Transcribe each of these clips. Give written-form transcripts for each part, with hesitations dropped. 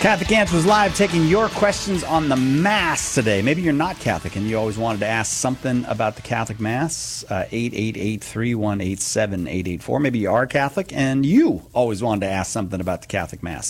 Catholic Answers Live, taking your questions on the Mass today. Maybe you're not Catholic and you always wanted to ask something about the Catholic Mass. 888-318-7884. Maybe you are Catholic and you always wanted to ask something about the Catholic Mass.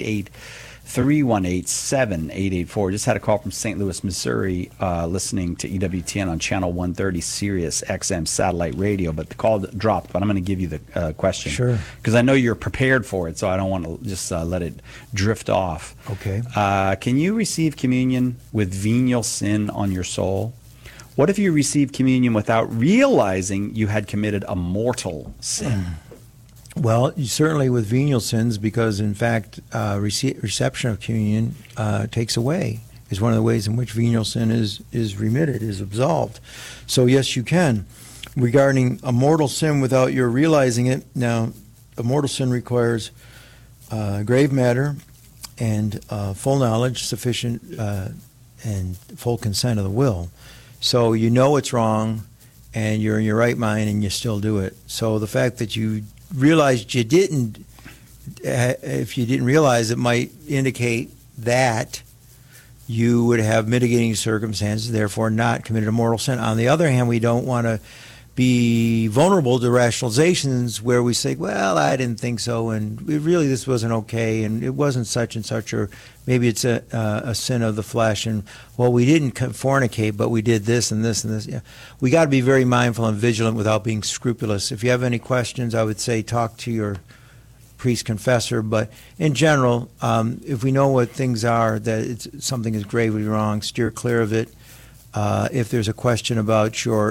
888-318-7884. Just had a call from St. Louis, Missouri, listening to EWTN on channel 130 Sirius XM satellite radio, but the call dropped. But I'm going to give you the question. Sure. Because I know you're prepared for it, so I don't want to just let it drift off. Okay. Can you receive communion with venial sin on your soul? What if you received communion without realizing you had committed a mortal sin? Well, certainly with venial sins, because in fact, reception of communion takes away, is one of the ways in which venial sin is remitted, is absolved. So yes, you can. Regarding a mortal sin without your realizing it, now, a mortal sin requires grave matter and full knowledge, sufficient and full consent of the will. So you know it's wrong, and you're in your right mind, and you still do it. So the fact that you realized you didn't, if you didn't realize, it might indicate that you would have mitigating circumstances, therefore not committed a mortal sin. On the other hand, we don't want to be vulnerable to rationalizations where we say, well, I didn't think so, and really this wasn't okay, and it wasn't such and such, or maybe it's a sin of the flesh, and, well, we didn't fornicate, but we did this and this and this. Yeah. We got to be very mindful and vigilant without being scrupulous. If you have any questions, I would say talk to your priest confessor, but in general, if we know what things are, that something is gravely wrong, steer clear of it. If there's a question about your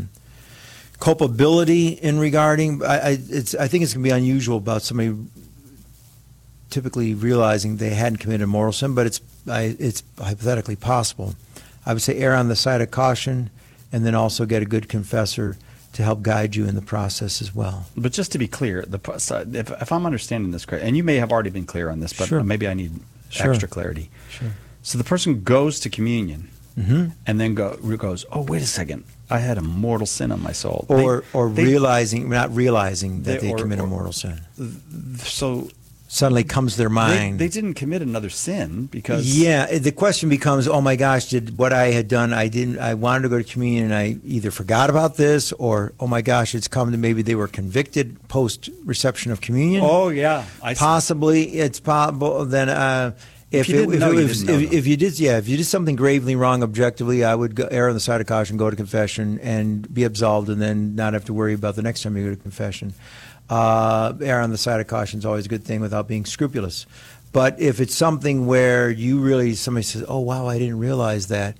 culpability in regarding, I think it's going to be unusual about somebody typically realizing they hadn't committed a mortal sin, but it's hypothetically possible. I would say err on the side of caution, and then also get a good confessor to help guide you in the process as well. But just to be clear, if I'm understanding this correctly, and you may have already been clear on this, but Sure. maybe I need extra clarity. Sure. So the person goes to communion, Mm-hmm. and then goes, oh, wait a second, I had a mortal sin on my soul. Not realizing that they commit a mortal sin. So suddenly comes to their mind. They didn't commit another sin because... Yeah, the question becomes, oh my gosh, did what I had done, I wanted to go to communion and I either forgot about this, or, oh my gosh, it's come to maybe they were convicted post-reception of communion. Oh, yeah. Possibly, it's possible. Then if you did something gravely wrong objectively, I would err on the side of caution, go to confession, and be absolved, and then not have to worry about the next time you go to confession. Err on the side of caution is always a good thing without being scrupulous. But if it's something where somebody says, oh, wow, I didn't realize that,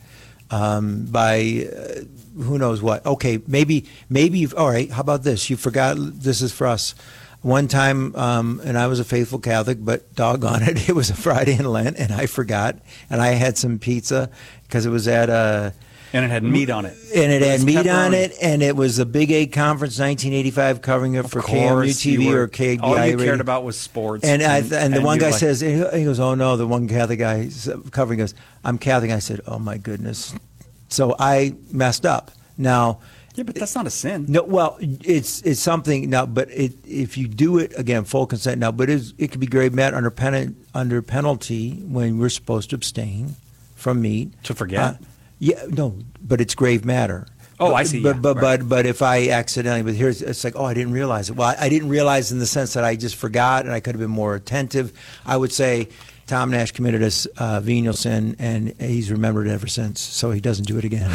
by who knows what. Okay, maybe all right, how about this? You forgot, this is for us. One time, and I was a faithful Catholic, but doggone it, it was a Friday in Lent, and I forgot, and I had some pizza because it was at a... And it had meat on it. And it had meat on it, and it was a Big 8 conference, 1985, covering it for KMU TV or KBI. All you cared about was sports. And the one guy says, he goes, oh no, the one Catholic guy covering goes, I'm Catholic. I said, oh my goodness. So I messed up. Now... Yeah, but that's not a sin. No, well, it's something now. But if you do it again, full consent now. But it could be grave matter under penalty when we're supposed to abstain from meat. To forget. But it's grave matter. Oh, I see. But if I accidentally, it's like, oh, I didn't realize it. Well, I didn't realize in the sense that I just forgot, and I could have been more attentive. I would say Tom Nash committed a venial sin, and he's remembered it ever since, so he doesn't do it again.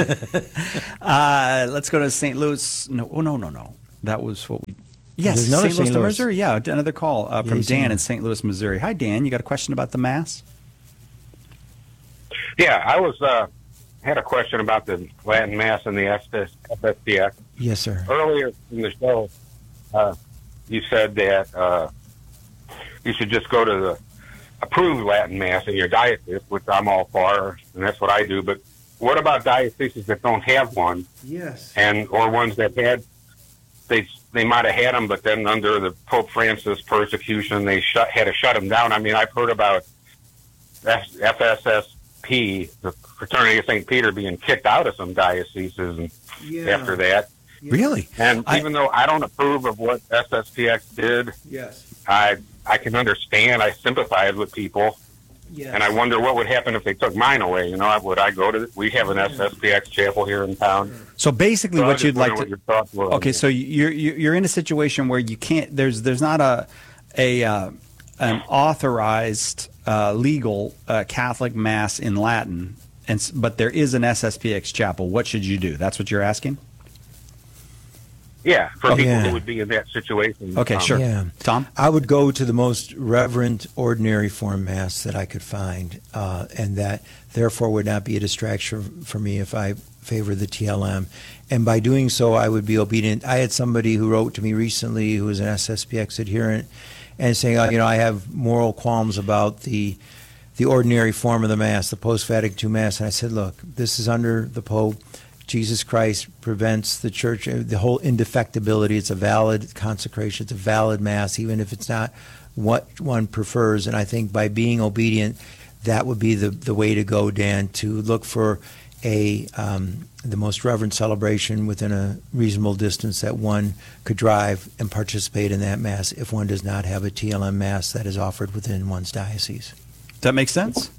Let's go to St. Louis. No. That was what we... Yes, St. Louis, Missouri. Yeah, another call from Dan in St. Louis, Missouri. Hi, Dan. You got a question about the Mass? Yeah, I had a question about the Latin Mass and the FSTX. Yes, sir. Earlier in the show, you said that you should just go to the approved Latin Mass in your diocese, which I'm all for, and that's what I do. But what about dioceses that don't have one? Yes. Or ones that had, they might have had them, but then under the Pope Francis persecution, they had to shut them down. I mean, I've heard about FSSP, the Fraternity of St. Peter, being kicked out of some dioceses after that. Really? And even though I don't approve of what SSPX did, yes, I can understand. I sympathize with people Yes. And I wonder what would happen if they took mine away. You know, would I go to? We have an SSPX chapel here in town. So basically, So I what just you'd like wonder to. what your thoughts were on Okay, that. so you're in a situation where you can't. There's not an authorized legal Catholic mass in Latin, but there is an SSPX chapel. What should you do? That's what you're asking. Yeah, for people yeah. who would be in that situation. Okay, sure. Yeah. Tom. I would go to the most reverent ordinary form mass that I could find, and that therefore would not be a distraction for me if I favor the TLM. And by doing so, I would be obedient. I had somebody who wrote to me recently who was an SSPX adherent and saying, I have moral qualms about the ordinary form of the Mass, the post-Vatican II Mass. And I said, look, this is under the Pope. Jesus Christ prevents the church, the whole indefectibility. It's a valid consecration. It's a valid Mass, even if it's not what one prefers. And I think by being obedient, that would be the way to go, Dan, to look for the most reverent celebration within a reasonable distance that one could drive and participate in that Mass if one does not have a TLM Mass that is offered within one's diocese. Does that make sense?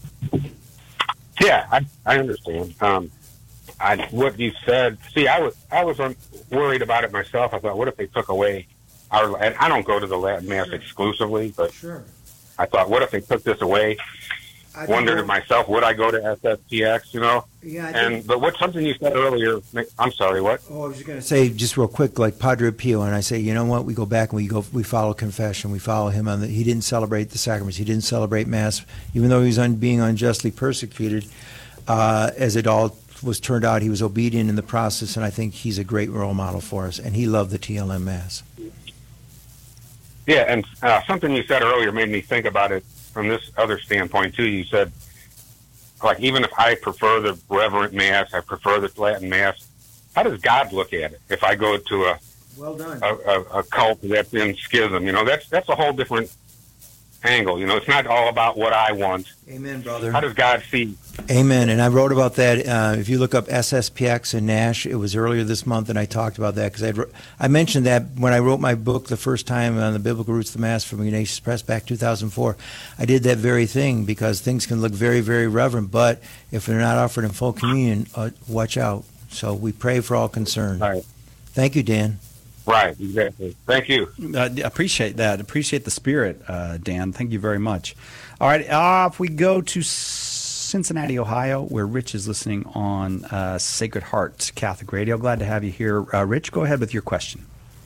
Yeah, I understand. What you said. See, I was worried about it myself. I thought, what if they took away our? And I don't go to the Latin Mass exclusively, but Sure. I thought, what if they took this away? Wondered to myself, would I go to SSPX? You know. Yeah. But what's something you said earlier? I'm sorry. What? Oh, I was just going to say, just real quick, like Padre Pio, and I say, you know what? We go back and we follow confession. We follow him on he didn't celebrate the sacraments. He didn't celebrate Mass, even though he was being unjustly persecuted. As it all was turned out, he was obedient in the process, and I think he's a great role model for us. And he loved the TLM Mass. Yeah, and something you said earlier made me think about it from this other standpoint too. You said, like, even if I prefer the reverent Mass, I prefer the Latin Mass. How does God look at it? If I go to a cult that's in schism, you know, that's a whole different angle. You know, it's not all about what I want. Amen, brother. How does God see? Amen. And I wrote about that. If you look up SSPX and Nash, it was earlier this month, and I talked about that because I mentioned that when I wrote my book the first time on the Biblical Roots of the Mass from Ignatius Press back 2004. I did that very thing because things can look very, very reverent, but if they're not offered in full communion, watch out. So we pray for all concerned. Right. Thank you, Dan. Right, exactly. Thank you. Appreciate that. Appreciate the spirit, Dan. Thank you very much. All right, if we go to Cincinnati, Ohio, where Rich is listening on Sacred Heart Catholic Radio. Glad to have you here. Rich, go ahead with your question.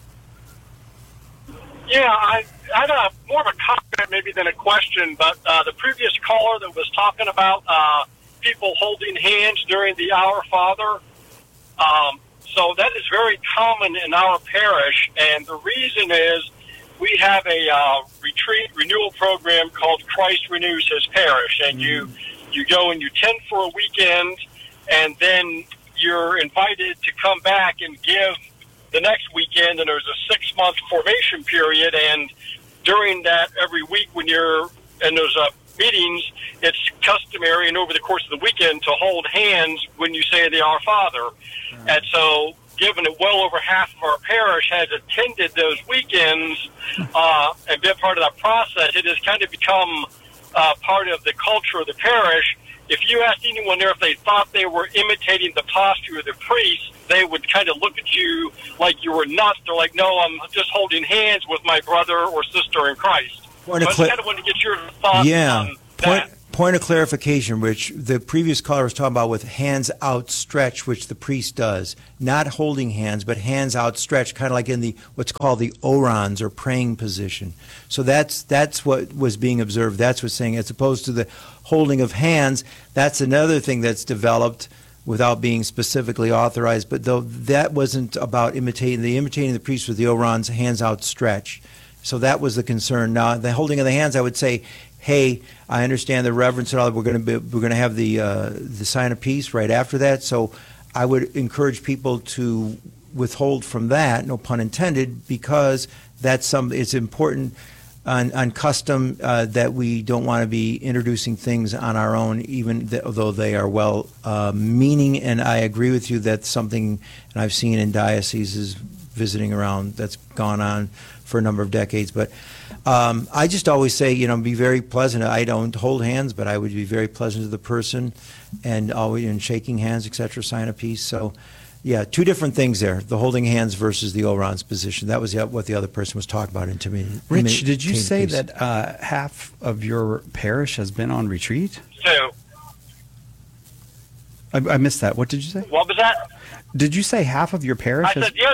Yeah, I had more of a comment maybe than a question, but the previous caller that was talking about people holding hands during the Our Father, so that is very common in our parish, and the reason is we have a retreat renewal program called Christ Renews His Parish, and you go and you tend for a weekend, and then you're invited to come back and give the next weekend, and there's a 6-month formation period, and during that every week when you're in those meetings, it's customary and over the course of the weekend to hold hands when you say the Our Father. And so, given that well over half of our parish has attended those weekends and been part of that process, it has kind of become part of the culture of the parish. If you asked anyone there if they thought they were imitating the posture of the priest, they would kind of look at you like you were nuts. They're like, no, I'm just holding hands with my brother or sister in Christ. So I just kind of wanted to get your thoughts on that. Point of clarification, Rich. The previous caller was talking about with hands outstretched, which the priest does. Not holding hands, but hands outstretched, kind of like in the what's called the orans or praying position. So that's what was being observed. That's what's saying, as opposed to the holding of hands. That's another thing that's developed without being specifically authorized. But though that wasn't about imitating the priest with the orans, hands outstretched. So that was the concern. Now, the holding of the hands, I would say, hey, I understand the reverence and all that. We're going to have the sign of peace right after that. So I would encourage people to withhold from that, no pun intended, because it's important on custom that we don't want to be introducing things on our own, even though they are well meaning. And I agree with you that something, and I've seen in dioceses visiting around, that's gone on for a number of decades. But I just always say, be very pleasant. I don't hold hands, but I would be very pleasant to the person, and always in shaking hands, etc. Sign a peace. So, yeah, two different things there: the holding hands versus the orans position. That was what the other person was talking about. Rich, did you say that half of your parish has been on retreat? So, I missed that. What did you say? what was that? Did you say half of your parish? I said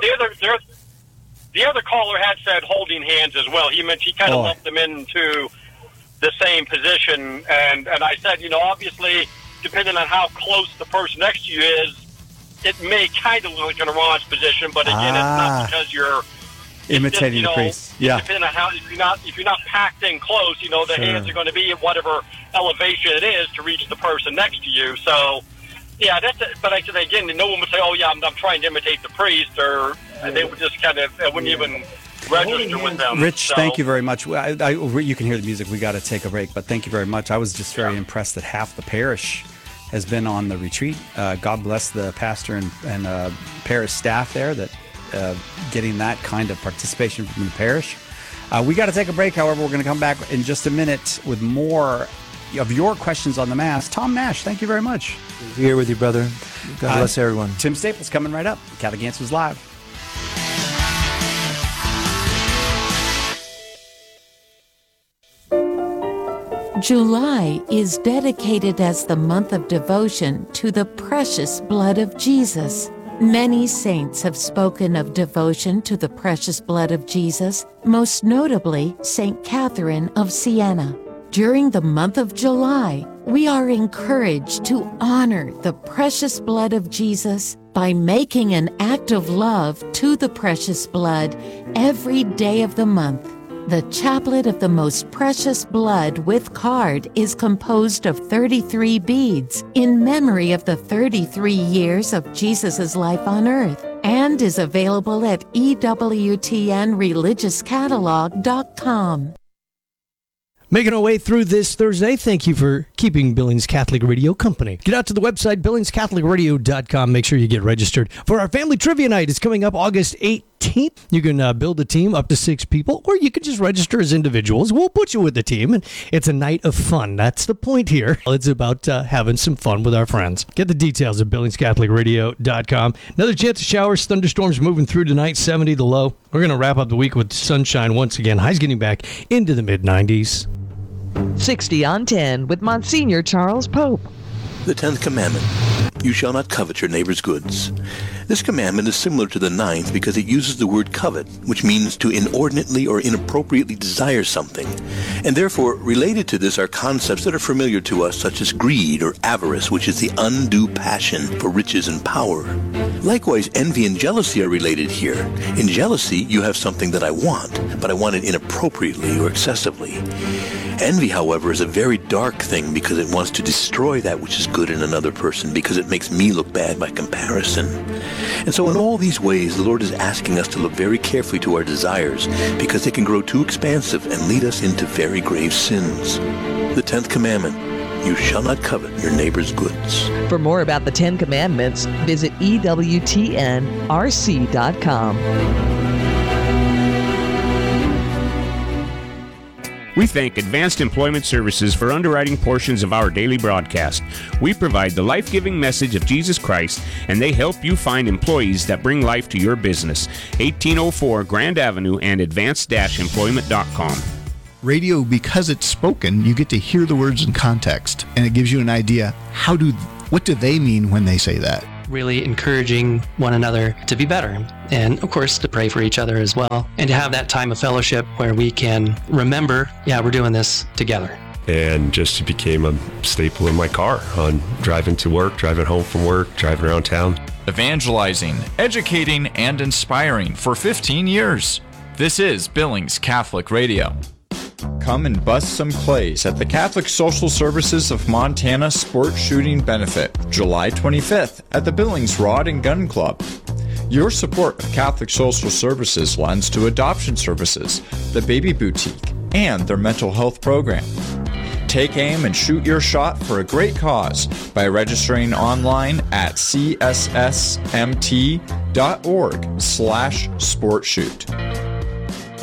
the other caller had said holding hands as well. He kind of lumped them into the same position, and I said, obviously, depending on how close the person next to you is, it may kind of look like an orange position, but again, it's not because you're imitating the priest. Yeah. Depending on how, if you're not packed in close, the hands are going to be at whatever elevation it is to reach the person next to you. So, yeah, that's it. But I said again, no one would say, "Oh, yeah, I'm trying to imitate the priest," or they would just kind of wouldn't even register with them. Rich, thank you very much. You can hear the music. We got to take a break, but thank you very much. I was just very impressed that half the parish has been on the retreat. God bless the pastor and parish staff there that getting that kind of participation from the parish. We got to take a break. However, we're going to come back in just a minute with more of your questions on the Mass. Tom Nash, thank you very much. Here with you, brother. God bless everyone. Tim Staples coming right up. Catholic Answers Live. July is dedicated as the month of devotion to the precious blood of Jesus. Many saints have spoken of devotion to the precious blood of Jesus, most notably St. Catherine of Siena. During the month of July, we are encouraged to honor the precious blood of Jesus by making an act of love to the precious blood every day of the month. The Chaplet of the Most Precious Blood with card is composed of 33 beads in memory of the 33 years of Jesus' life on earth, and is available at EWTNReligiousCatalog.com. Making our way through this Thursday, thank you for keeping Billings Catholic Radio company. Get out to the website, BillingsCatholicRadio.com. Make sure you get registered for our Family Trivia Night. It's coming up August 18th. You can build a team up to 6 people, or you can just register as individuals. We'll put you with the team, and it's a night of fun. That's the point here. It's about having some fun with our friends. Get the details at BillingsCatholicRadio.com. Another chance of showers, thunderstorms moving through tonight, 70 the low. We're going to wrap up the week with sunshine once again. Highs getting back into the mid-90s. 60 on 10 with Monsignor Charles Pope. The 10th commandment, you shall not covet your neighbor's goods. This commandment is similar to the 9th because it uses the word covet, which means to inordinately or inappropriately desire something. And therefore, related to this are concepts that are familiar to us, such as greed or avarice, which is the undue passion for riches and power. Likewise, envy and jealousy are related here. In jealousy, you have something that I want, but I want it inappropriately or excessively. Envy, however, is a very dark thing because it wants to destroy that which is good in another person because it makes me look bad by comparison. And so in all these ways, the Lord is asking us to look very carefully to our desires because they can grow too expansive and lead us into very grave sins. The 10th commandment, you shall not covet your neighbor's goods. For more about the 10 Commandments, visit EWTNRC.com. We thank Advanced Employment Services for underwriting portions of our daily broadcast. We provide the life-giving message of Jesus Christ, and they help you find employees that bring life to your business. 1804 Grand Avenue and advanced-employment.com. Radio, because it's spoken, you get to hear the words in context, and it gives you an idea, what do they mean when they say that? Really encouraging one another to be better, and of course to pray for each other as well, and to have that time of fellowship where we can remember, we're doing this together. And just became a staple in my car on driving to work, driving home from work, driving around town. Evangelizing, educating, and inspiring for 15 years. This is Billings Catholic Radio. Come and bust some clays at the Catholic Social Services of Montana Sport Shooting Benefit, July 25th at the Billings Rod and Gun Club. Your support of Catholic Social Services lends to adoption services, the Baby Boutique, and their mental health program. Take aim and shoot your shot for a great cause by registering online at cssmt.org/sportshoot.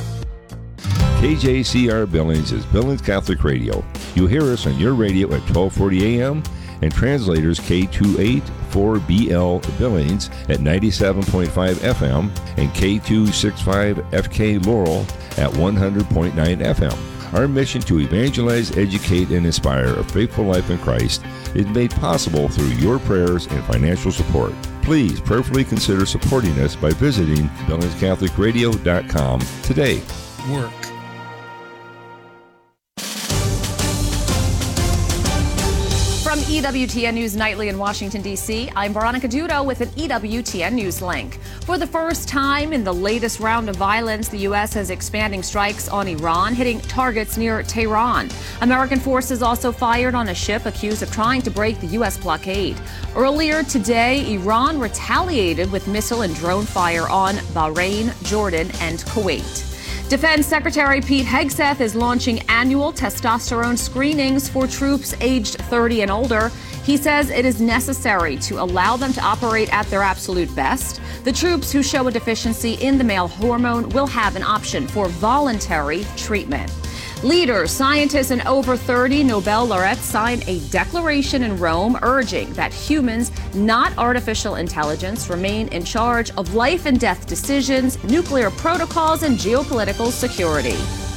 KJCR Billings is Billings Catholic Radio. You'll hear us on your radio at 1240 a.m. and translators K284BL Billings at 97.5 FM and K265FK Laurel at 100.9 FM. Our mission to evangelize, educate, and inspire a faithful life in Christ is made possible through your prayers and financial support. Please prayerfully consider supporting us by visiting BillingsCatholicRadio.com today. Work. From EWTN News Nightly in Washington, D.C., I'm Veronica Dudo with an EWTN News link. For the first time in the latest round of violence, the U.S. has expanding strikes on Iran, hitting targets near Tehran. American forces also fired on a ship accused of trying to break the U.S. blockade. Earlier today, Iran retaliated with missile and drone fire on Bahrain, Jordan, and Kuwait. Defense Secretary Pete Hegseth is launching annual testosterone screenings for troops aged 30 and older. He says it is necessary to allow them to operate at their absolute best. The troops who show a deficiency in the male hormone will have an option for voluntary treatment. Leaders, scientists, and over 30 Nobel laureates signed a declaration in Rome urging that humans, not artificial intelligence, remain in charge of life and death decisions, nuclear protocols, and geopolitical security.